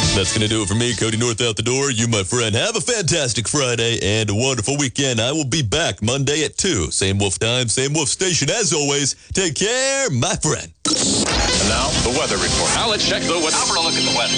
That's going to do it for me, Cody North out the door. You, my friend, have a fantastic Friday and a wonderful weekend. I will be back Monday at 2. Same Wolf time, same Wolf station. As always, take care, my friend. And now, the weather report. Now let's check the weather. Now for a look at the weather.